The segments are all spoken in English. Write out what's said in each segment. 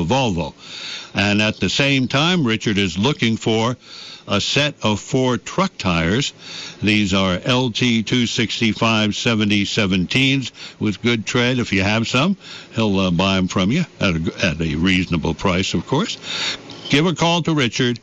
Volvo. And at the same time, Richard is looking for a set of 4 truck tires. These are LT 265 7017s with good tread. If you have some, he'll buy them from you at a reasonable price, of course. Give a call to Richard,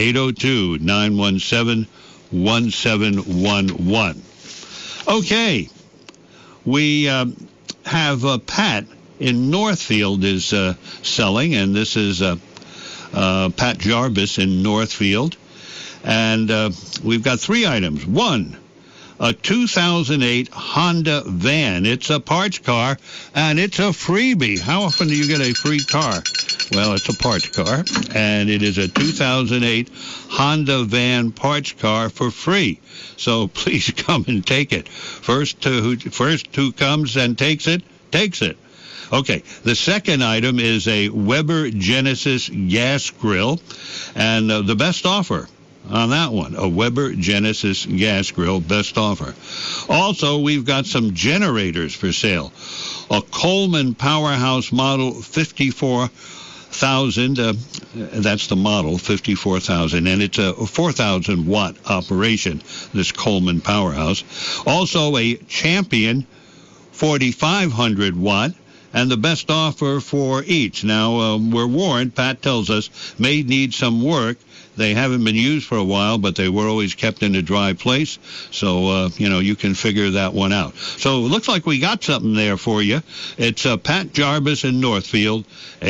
802-917-1711. Okay, we have Pat in Northfield is selling, and this is Pat Jarvis in Northfield. And we've got 3 items. 1, a 2008 Honda van. It's a parts car, and it's a freebie. How often do you get a free car? Well, it's a parts car, and it is a 2008 Honda van parts car for free. So please come and take it. First who comes and takes it, takes it. Okay, the second item is a Weber Genesis gas grill, and the best offer on that one, a Weber Genesis gas grill, best offer. Also, we've got some generators for sale. A Coleman Powerhouse Model 54,000, that's the model, 54,000, and it's a 4,000-watt operation, this Coleman Powerhouse. Also, a Champion 4,500-watt, and the best offer for each. Now, we're warned, Pat tells us, may need some work. They haven't been used for a while, but they were always kept in a dry place. So, you can figure that one out. So it looks like we got something there for you. It's Pat Jarvis in Northfield,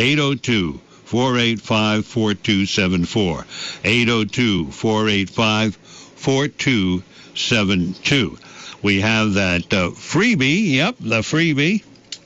802-485-4274. 802-485-4272. We have that freebie. Yep, the freebie.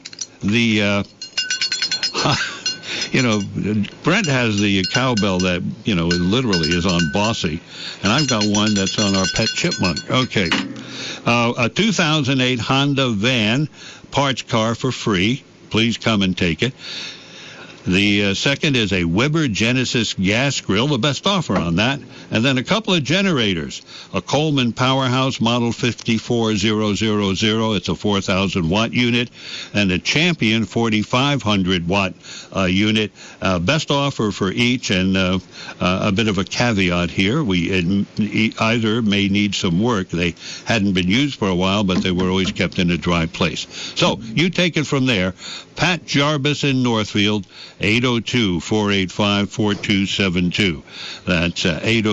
Brent has the cowbell that, literally is on Bossy, and I've got one that's on our pet chipmunk. Okay. A 2008 Honda van parts car for free. Please come and take it. The second is a Weber Genesis gas grill, the best offer on that. And then a couple of generators. A Coleman Powerhouse Model 54000, it's a 4,000-watt unit, and a Champion 4,500-watt unit. Best offer for each, and a bit of a caveat here. We either may need some work. They hadn't been used for a while, but they were always kept in a dry place. So you take it from there. Pat Jarvis in Northfield, 802-485-4272. That's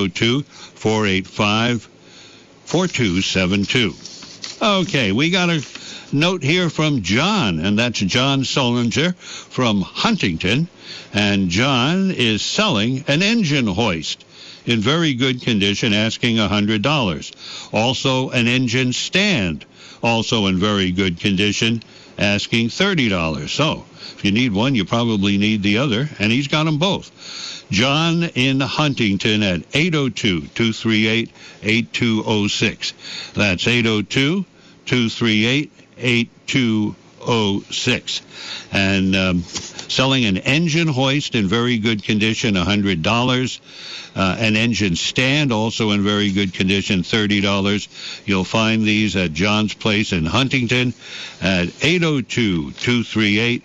802-485-4272. Okay, we got a note here from John, and that's John Solinger from Huntington. And John is selling an engine hoist in very good condition, asking $100. Also, an engine stand, also in very good condition, asking $30. So, if you need one, you probably need the other, and he's got them both. John in Huntington at 802-238-8206. That's 802-238-8206. And selling an engine hoist in very good condition, $100. An engine stand, also in very good condition, $30. You'll find these at John's Place in Huntington at 802-238-8206.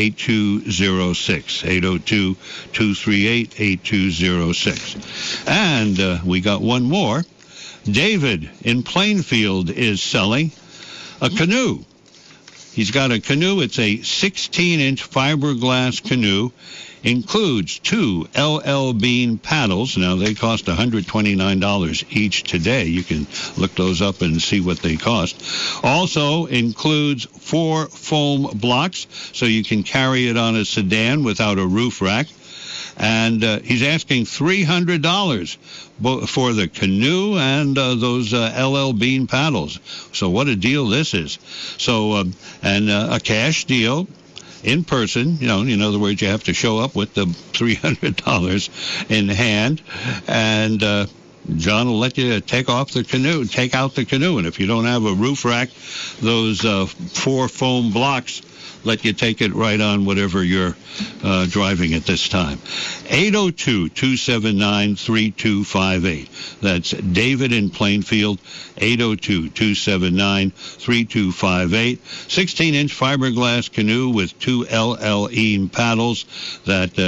802-238-8206. And we got one more. David in Plainfield is selling a canoe. He's got a canoe. It's a 16-inch fiberglass canoe. Includes 2 LL Bean paddles. Now, they cost $129 each today. You can look those up and see what they cost. Also includes 4 foam blocks, so you can carry it on a sedan without a roof rack. And he's asking $300 for the canoe and those LL Bean paddles. So what a deal this is. So, and a cash deal. In person, in other words, you have to show up with the $300 in hand, and John will let you take out the canoe, and if you don't have a roof rack, those 4 foam blocks let you take it right on whatever you're driving at this time. 802-279-3258. That's David in Plainfield, 802-279-3258. 16-inch fiberglass canoe with 2 LL Bean paddles that